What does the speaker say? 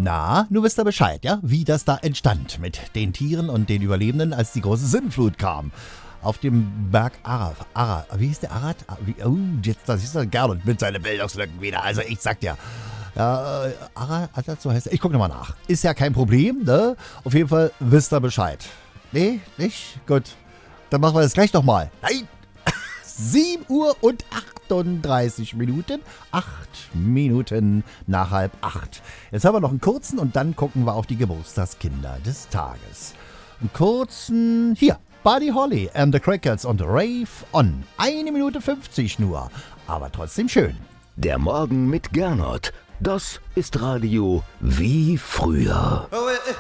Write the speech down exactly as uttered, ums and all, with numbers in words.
Na, nun wisst ihr Bescheid, ja? Wie das da entstand mit den Tieren und den Überlebenden, als die große Sintflut kam. Auf dem Berg Arad. Arad. Wie hieß der Arad? Wie, oh, jetzt, das ist er Gernot mit seinen Bildungslücken wieder. Also ich sag dir. Ja, äh, Arad, Arad, so heißt er. Ich guck nochmal nach. Ist ja kein Problem, ne? Auf jeden Fall wisst ihr Bescheid. Nee, nicht? Gut. Dann machen wir das gleich nochmal. Nein! sieben Uhr und achtunddreißig Minuten. Acht Minuten nach halb acht. Jetzt haben wir noch einen kurzen und dann gucken wir auf die Geburtstagskinder des Tages. Einen kurzen, hier, Buddy Holly and the Crickets und Rave On. Eine Minute fünfzig nur, aber trotzdem schön. Der Morgen mit Gernot. Das ist Radio wie früher.